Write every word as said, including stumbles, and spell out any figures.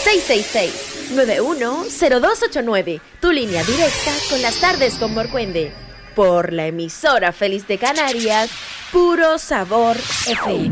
seis seis seis, nueve uno cero dos ocho nueve. Tu línea directa con las tardes con Morcuende. Por la emisora Feliz de Canarias, Puro Sabor F M.